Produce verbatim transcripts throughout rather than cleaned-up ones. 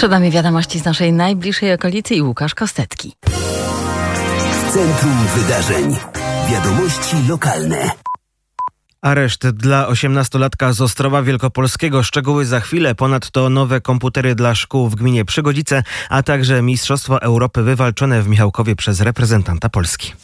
Przed nami wiadomości z naszej najbliższej okolicy i Łukasz Kostecki. Centrum Wydarzeń. Wiadomości lokalne. Areszt dla osiemnastolatka z Ostrowa Wielkopolskiego. Szczegóły za chwilę. Ponadto nowe komputery dla szkół w gminie Przygodzice, a także Mistrzostwo Europy wywalczone w Michałkowie przez reprezentanta Polski.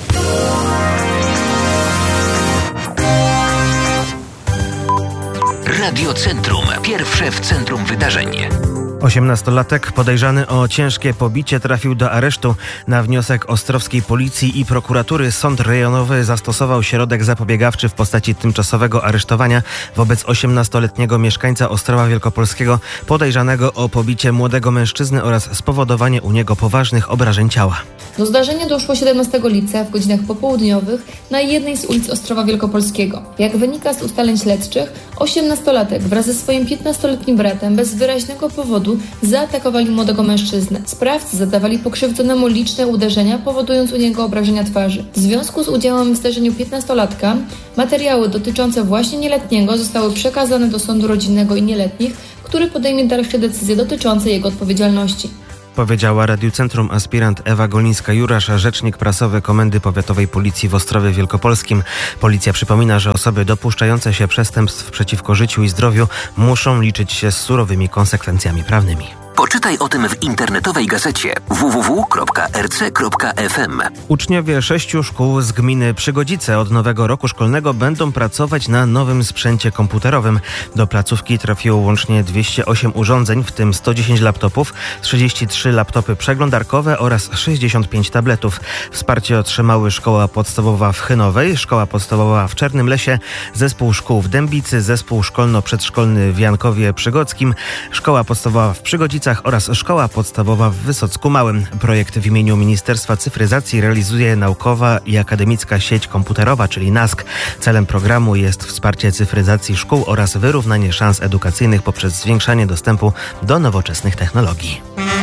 Radio Centrum. Pierwsze w centrum wydarzeń. osiemnastolatek podejrzany o ciężkie pobicie trafił do aresztu. Na wniosek ostrowskiej policji i prokuratury sąd rejonowy zastosował środek zapobiegawczy w postaci tymczasowego aresztowania wobec osiemnastoletniego mieszkańca Ostrowa Wielkopolskiego podejrzanego o pobicie młodego mężczyzny oraz spowodowanie u niego poważnych obrażeń ciała. Do zdarzenia doszło siedemnastego lipca w godzinach popołudniowych na jednej z ulic Ostrowa Wielkopolskiego. Jak wynika z ustaleń śledczych, osiemnastolatek wraz ze swoim piętnastoletnim bratem bez wyraźnego powodu zaatakowali młodego mężczyznę. Sprawcy zadawali pokrzywdzonemu liczne uderzenia, powodując u niego obrażenia twarzy. W związku z udziałem w zdarzeniu piętnastolatka materiały dotyczące właśnie nieletniego zostały przekazane do sądu rodzinnego i nieletnich, który podejmie dalsze decyzje dotyczące jego odpowiedzialności. Powiedziała Radiu Centrum aspirant Ewa Golińska-Jurasz, rzecznik prasowy Komendy Powiatowej Policji w Ostrowie Wielkopolskim. Policja przypomina, że osoby dopuszczające się przestępstw przeciwko życiu i zdrowiu muszą liczyć się z surowymi konsekwencjami prawnymi. Poczytaj o tym w internetowej gazecie w w w kropka r c kropka f m. Uczniowie sześciu szkół z gminy Przygodzice od nowego roku szkolnego będą pracować na nowym sprzęcie komputerowym. Do placówki trafiło łącznie dwieście osiem urządzeń, w tym sto dziesięć laptopów, trzydzieści trzy laptopy przeglądarkowe oraz sześćdziesiąt pięć tabletów. Wsparcie otrzymały Szkoła Podstawowa w Chynowej, Szkoła Podstawowa w Czarnym Lesie, Zespół Szkół w Dębicy, Zespół Szkolno-Przedszkolny w Jankowie Przygodzkim, Szkoła Podstawowa w Przygodzicach oraz Szkoła Podstawowa w Wysocku Małym. Projekt w imieniu Ministerstwa Cyfryzacji realizuje Naukowa i Akademicka Sieć Komputerowa, czyli NASK. Celem programu jest wsparcie cyfryzacji szkół oraz wyrównanie szans edukacyjnych poprzez zwiększanie dostępu do nowoczesnych technologii.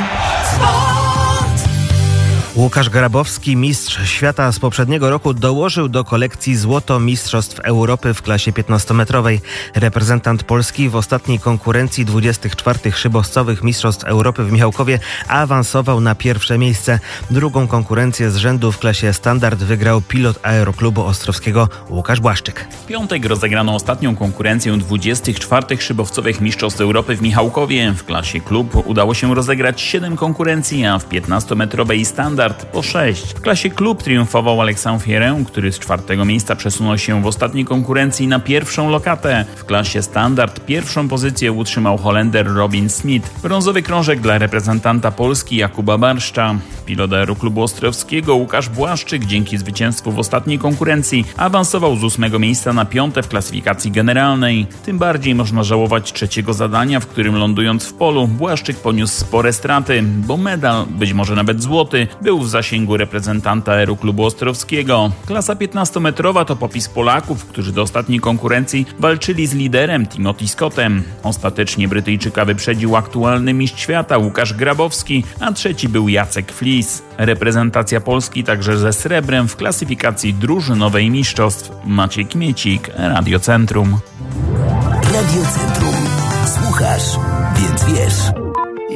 Łukasz Grabowski, mistrz świata z poprzedniego roku, dołożył do kolekcji złoto Mistrzostw Europy w klasie piętnastometrowej. Reprezentant Polski w ostatniej konkurencji dwudziestych czwartych szybowcowych Mistrzostw Europy w Michałkowie awansował na pierwsze miejsce. Drugą konkurencję z rzędu w klasie standard wygrał pilot Aeroklubu Ostrowskiego Łukasz Błaszczyk. W piątek rozegrano ostatnią konkurencję dwudziestych czwartych szybowcowych Mistrzostw Europy w Michałkowie. W klasie klub udało się rozegrać siedem konkurencji, a w piętnastometrowej standard po sześć. W klasie klub triumfował Alexandre Fierę, który z czwartego miejsca przesunął się w ostatniej konkurencji na pierwszą lokatę. W klasie standard pierwszą pozycję utrzymał Holender Robin Smith. Brązowy krążek dla reprezentanta Polski Jakuba Barszcza. Pilot Aeroklubu Ostrowskiego Łukasz Błaszczyk dzięki zwycięstwu w ostatniej konkurencji awansował z ósmego miejsca na piąte w klasyfikacji generalnej. Tym bardziej można żałować trzeciego zadania, w którym lądując w polu Błaszczyk poniósł spore straty, bo medal, być może nawet złoty, był w zasięgu reprezentanta Aeroklubu Ostrowskiego. Klasa piętnastometrowa to popis Polaków, którzy do ostatniej konkurencji walczyli z liderem Timothy Scottem. Ostatecznie Brytyjczyka wyprzedził aktualny mistrz świata Łukasz Grabowski, a trzeci był Jacek Flis. Reprezentacja Polski także ze srebrem w klasyfikacji drużynowej mistrzostw. Maciej Kmiecik, Radio Centrum. Radio Centrum. Słuchasz, więc wiesz.